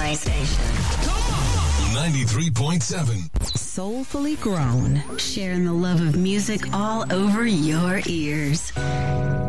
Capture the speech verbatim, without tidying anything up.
my station. ninety-three point seven. Soulfully grown. Sharing the love of music all over your ears.